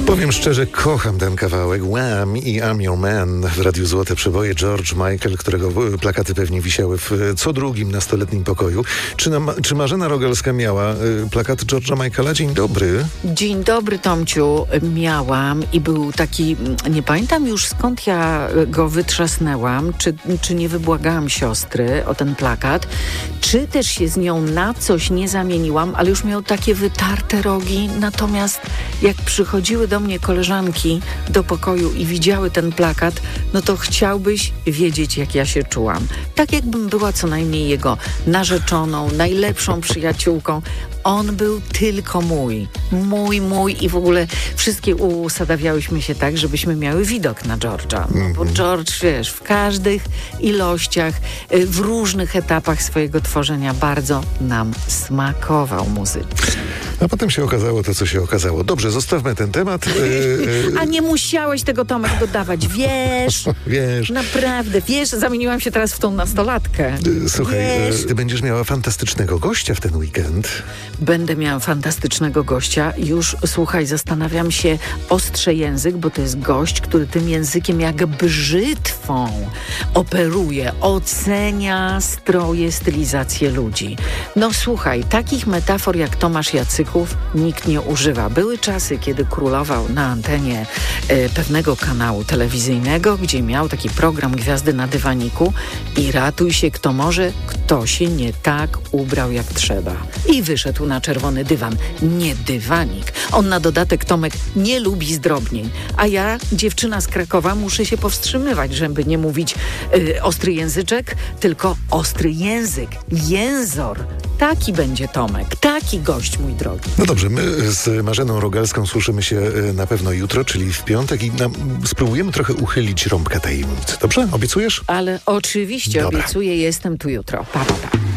Powiem szczerze, kocham ten kawałek. Wham i I'm Your Man w Radiu Złote Przeboje. George Michael, którego plakaty pewnie wisiały w co drugim nastoletnim pokoju. Czy Marzena Rogalska miała plakat George'a Michaela? Dzień dobry. Dzień dobry, Tomciu. Miałam i był taki, nie pamiętam już skąd ja go wytrzasnęłam, czy nie wybłagałam siostry o ten plakat, czy też się z nią na coś nie zamieniłam, ale już miał takie wytarte rogi. Natomiast jak przychodziły do mnie koleżanki do pokoju i widziały ten plakat, no to chciałbyś wiedzieć, jak ja się czułam. Tak jakbym była co najmniej jego narzeczoną, najlepszą przyjaciółką. On był tylko mój i w ogóle wszystkie usadawiałyśmy się tak, żebyśmy miały widok na George'a. No bo George, wiesz, w każdych ilościach, w różnych etapach swojego tworzenia bardzo nam smakował muzycznie. A potem się okazało to, co się okazało. Dobrze, zostawmy ten temat. A nie musiałeś tego, Tomek, dodawać. Wiesz, naprawdę, zamieniłam się teraz w tą nastolatkę. Słuchaj, ty będziesz miała fantastycznego gościa w ten weekend. Będę miała fantastycznego gościa. Już, słuchaj, zastanawiam się, ostrze język, bo to jest gość, który tym językiem jak brzytwą operuje, ocenia stroje, stylizację ludzi. No słuchaj, takich metafor jak Tomasz Jacyków nikt nie używa. Były czasy, kiedy królował na antenie pewnego kanału telewizyjnego, gdzie miał taki program Gwiazdy na dywaniku i ratuj się kto może, kto się nie tak ubrał jak trzeba. I wyszedł na czerwony dywan. Nie dywanik. On na dodatek, Tomek, nie lubi zdrobnień. A ja, dziewczyna z Krakowa, muszę się powstrzymywać, żeby nie mówić ostry języczek, tylko ostry język. Jęzor. Taki będzie Tomek. Taki gość, mój drogi. No dobrze, my z Marzeną Rogalską słyszymy się na pewno jutro, czyli w piątek i spróbujemy trochę uchylić rąbka tajemnicy. Dobrze? Obiecujesz? Ale oczywiście obiecuję, jestem tu jutro. Pa.